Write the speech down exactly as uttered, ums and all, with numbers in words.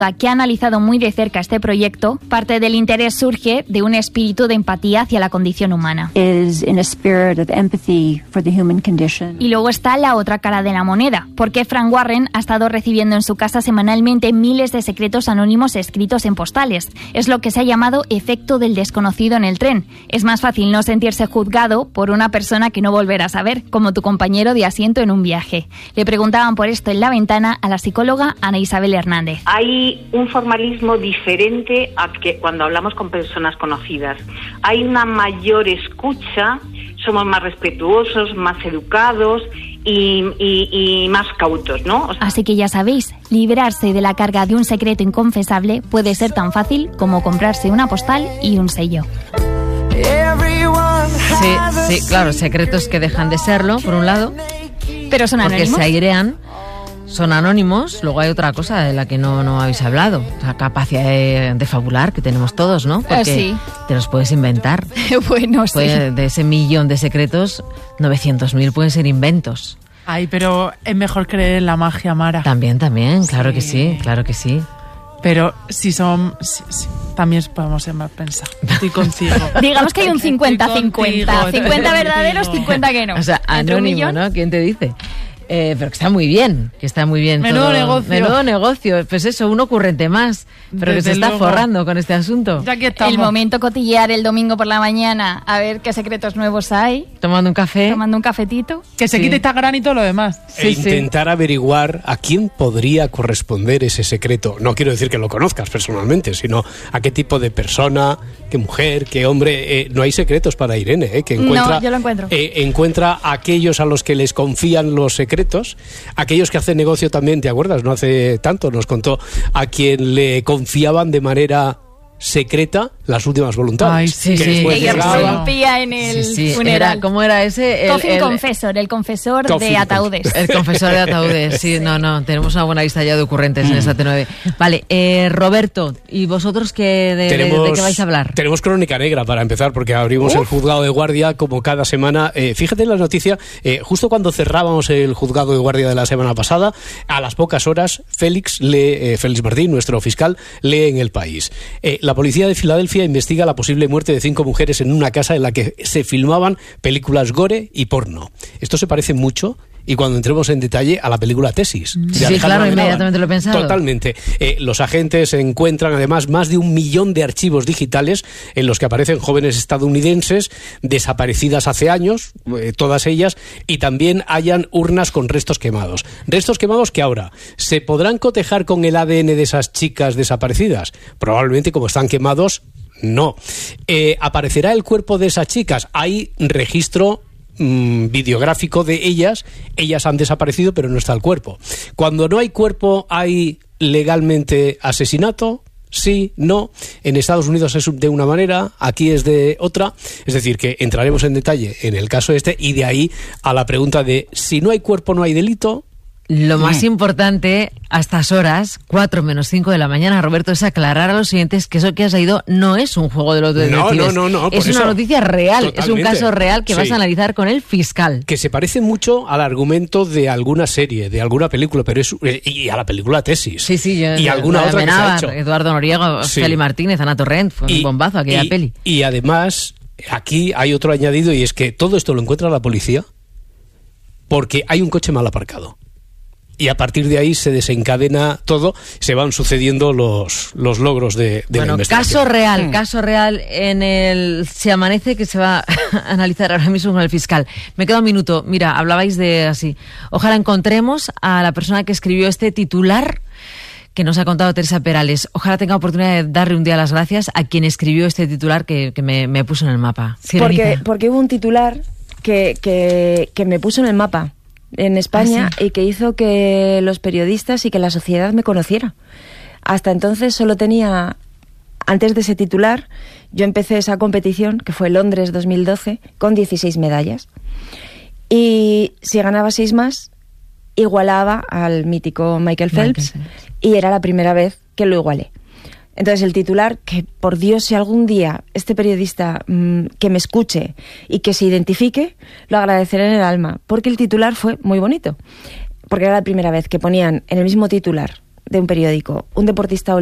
que ha analizado muy de cerca este proyecto, parte del interés surge de un espíritu de empatía hacia la condición humana. Y luego está la otra cara de la moneda, porque Frank Warren ha estado recibiendo en su casa semanalmente miles de secretos anónimos escritos en postales. Es lo que se ha llamado efecto del desconocido en el tren. Es más fácil no sentirse juzgado por una persona que no volverás a ver, como tu compañero de asiento en un viaje. Le preguntaban por esto en La Ventana a la psicóloga Ana Isabel Hernández. Hay un formalismo diferente a que cuando hablamos con personas conocidas. Hay una mayor escucha, somos más respetuosos, más educados y, y, y más cautos, ¿no? O sea, así que ya sabéis, librarse de la carga de un secreto inconfesable puede ser tan fácil como comprarse una postal y un sello. Sí, sí, claro, secretos que dejan de serlo, por un lado, pero son anónimos. Porque se airean. Son anónimos, luego hay otra cosa de la que no, no habéis hablado, la capacidad de, de fabular que tenemos todos, ¿no? Porque sí. Te los puedes inventar. Bueno, sí. Puede, de ese millón de secretos, novecientos mil pueden ser inventos. Ay, pero es mejor creer en la magia, Mara. También, también, claro Sí. que sí, claro que sí. Pero si son... Si, si, también podemos ser más pensados. Estoy contigo. Digamos que hay un cincuenta cincuenta. Estoy contigo, cincuenta estoy verdaderos, contigo. cincuenta que no. O sea, Entre un anónimo, millón. ¿no? ¿Quién te dice? Eh, pero que está muy bien, que está muy bien. Menudo todo. negocio. Menudo negocio. Pues eso, un ocurrente más, pero Desde que se está luego. forrando con este asunto. Ya que estamos. El momento cotillear el domingo por la mañana a ver qué secretos nuevos hay, Tomando un café. tomando un cafetito. Que se Sí. quite Instagram y todo lo demás. Sí, e sí. intentar averiguar a quién podría corresponder ese secreto. No quiero decir que lo conozcas personalmente, sino a qué tipo de persona, qué mujer, qué hombre. Eh, no hay secretos para Irene, eh, que encuentra, No, yo lo encuentro. eh, encuentra a aquellos a los que les confían los secretos, aquellos que hacen negocio también, ¿te acuerdas? No hace tanto nos contó a quien le confiaban de manera secreta las últimas voluntades. Ay, sí, que sí. después Ella llegaba- llegaba- rompía en el Sí, sí. funeral. Era, ¿cómo era ese? El, Coffin el- Confessor, el confesor Coffin de ataúdes. El confesor de ataúdes, sí, no, no, tenemos una buena lista ya de ocurrentes en esta T nueve. Vale, eh, Roberto, ¿y vosotros qué, de, de- de qué vais a hablar? Tenemos crónica negra para empezar, porque abrimos el juzgado de guardia como cada semana. Eh, fíjate en la noticia, eh, justo cuando cerrábamos el juzgado de guardia de la semana pasada, a las pocas horas, Félix, lee, eh, Félix Martín, nuestro fiscal, lee en El País. Eh, la policía de Filadelfia investiga la posible muerte de cinco mujeres en una casa en la que se filmaban películas gore y porno. Esto se parece mucho, y cuando entremos en detalle, a la película Tesis. de Sí, Alejandro claro, Amenábar. inmediatamente lo he pensado. Totalmente. Eh, los agentes encuentran además más de un millón de archivos digitales en los que aparecen jóvenes estadounidenses desaparecidas hace años, eh, todas ellas, y también hallan urnas con restos quemados. Restos quemados que ahora, ¿se podrán cotejar con el A D N de esas chicas desaparecidas? Probablemente, como están quemados, no. Eh, ¿Aparecerá el cuerpo de esas chicas? Hay registro mm, videográfico de ellas. Ellas han desaparecido, pero no está el cuerpo. Cuando no hay cuerpo, ¿hay legalmente asesinato? Sí, no. En Estados Unidos es de una manera, aquí es de otra. Es decir, que entraremos en detalle en el caso este, y de ahí a la pregunta de si no hay cuerpo, no hay delito. Lo más importante a estas horas, cuatro menos cinco de la mañana, Roberto, es aclarar a los siguientes que eso que has leído no es un juego de los detectives. No, no, no, no, es por una eso. noticia real, es un Totalmente. caso real que Sí. vas a analizar con el fiscal. Que se parece mucho al argumento de alguna serie, de alguna película, pero es eh, y a la película Tesis. Sí, sí, yo, y alguna la de otra que se ha Amenábar, hecho. Eduardo Noriega, Sí. Feli Martínez, Ana Torrent, fue un bombazo aquella y, peli. Y además, aquí hay otro añadido, y es que todo esto lo encuentra la policía porque hay un coche mal aparcado. Y a partir de ahí se desencadena todo, se van sucediendo los, los logros de, de Bueno, la investigación. caso real, Mm. caso real en el Se Amanece, que se va a analizar ahora mismo con el fiscal. Me queda un minuto. Mira, hablabais de así. Ojalá encontremos a la persona que escribió este titular que nos ha contado Teresa Perales. Ojalá tenga oportunidad de darle un día las gracias a quien escribió este titular que, que me, me puso en el mapa. Porque, Sirenita. porque hubo un titular que, que, que me puso en el mapa en España ¿Ah, sí? y que hizo que los periodistas y que la sociedad me conociera. Hasta entonces solo tenía, antes de ese titular, yo empecé esa competición, que fue Londres dos mil doce, con dieciséis medallas. Y si ganaba seis más, igualaba al mítico Michael Phelps, Michael Phelps. y era la primera vez que lo igualé. Entonces el titular, que por Dios, si algún día este periodista mmm, que me escuche y que se identifique, lo agradeceré en el alma, porque el titular fue muy bonito, porque era la primera vez que ponían en el mismo titular de un periódico, un deportista